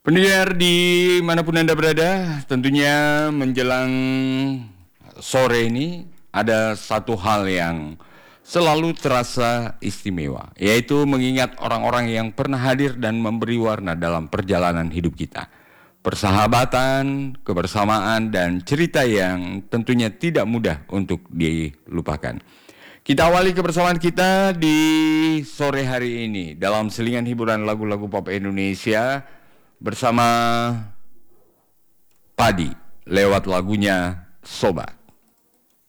Pendengar dimanapun Anda berada, tentunya menjelang sore ini ada satu hal yang selalu terasa istimewa, yaitu mengingat orang-orang yang pernah hadir dan memberi warna dalam perjalanan hidup kita. Persahabatan, kebersamaan, dan cerita yang tentunya tidak mudah untuk dilupakan. Kita awali kebersamaan kita di sore hari ini dalam selingan hiburan lagu-lagu pop Indonesia bersama Padi lewat lagunya Sobat.